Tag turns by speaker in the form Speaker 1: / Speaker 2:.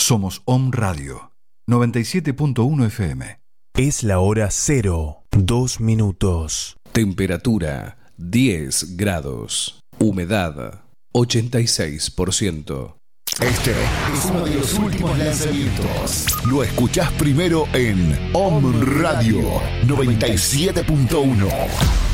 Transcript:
Speaker 1: Somos Om Radio 97.1 FM.
Speaker 2: Es la hora 0, 2 minutos.
Speaker 3: Temperatura 10 grados. Humedad 86%.
Speaker 4: Este es uno de los últimos lanzamientos. Lo escuchás primero en Om Radio 97.1.